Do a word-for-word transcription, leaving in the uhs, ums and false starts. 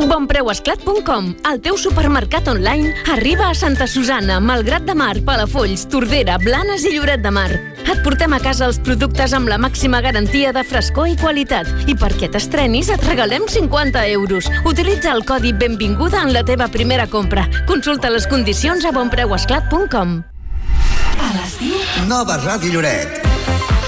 Bonpreuesclat punt com, el teu supermercat online, arriba a Santa Susanna, Malgrat de Mar, Palafolls, Tordera, Blanes i Lloret de Mar. Et portem a casa els productes amb la màxima garantia de frescor i qualitat. I perquè t'estrenis et regalem cinquanta euros. Utilitza el codi Benvinguda en la teva primera compra. Consulta les condicions a bonpreuesclat punt com. A les diu... Nova Ràdio Lloret.